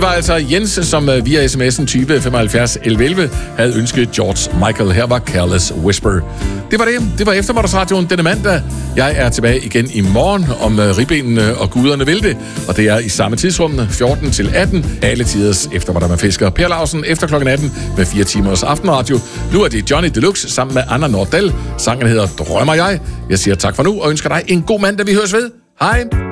Det var altså Jens, som via sms'en type 75 1111 havde ønsket George Michael. Her var Careless Whisper. Det var det. Det var eftermiddagsradioen denne mandag. Jeg er tilbage igen i morgen om ribbenene og guderne vil det. Og det er i samme tidsrum 14 til 18. Alle tiders eftermiddag med fisker. Per Lausen efter kl. 18 med 4 timers aftenradio. Nu er det Johnny Deluxe sammen med Anna Nordal. Sangen hedder Drømmer jeg. Jeg siger tak for nu og ønsker dig en god mandag. Vi høres ved. Hej.